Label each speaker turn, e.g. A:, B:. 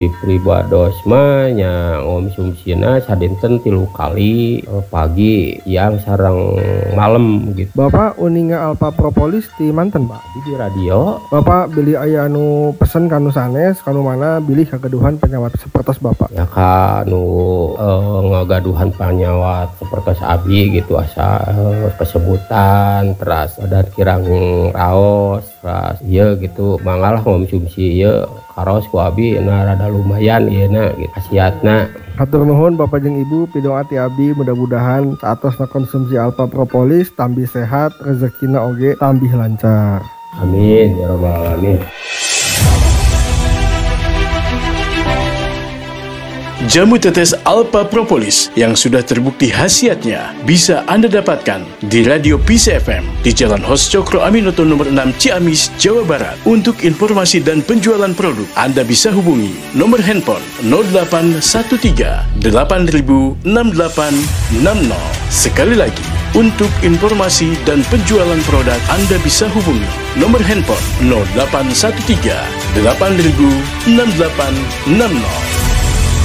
A: Pribados mah nya ngonsumsina sadinten 3 kali, pagi, siang, sareng malam gitu.
B: Bapak uninga alpha propolis di manten, Pak?
A: Di radio.
B: Bapak beli aya anu pesen kanu sanes, kanu mana bilih kagaduhan penyawat sapertos Bapak?
A: Ya kanu ngagaduhan penyawat sapertos abi gitu asa kesebutan, teras badan kirang raos, teras ieu gitu mangalah konsumsi ieu karos ku abi na rada lumayan ieu gitu khasiatna.
B: Hatur nuhun Bapak jeung Ibu pidoa ti abdi mudah-mudahan saatosna konsumsi alpha propolis tambih sehat, rezekina oge tambih lancar.
A: Amin ya rabbal alamin.
C: Jamu tetes Alpha Propolis yang sudah terbukti khasiatnya bisa Anda dapatkan di Radio Peace FM di Jalan Hos Cokro Aminoto nomor 6 Ciamis, Jawa Barat. Untuk informasi dan penjualan produk, Anda bisa hubungi nomor handphone 0813 8000 6860. Sekali lagi, untuk informasi dan penjualan produk, Anda bisa hubungi nomor handphone 0813 8000 6860.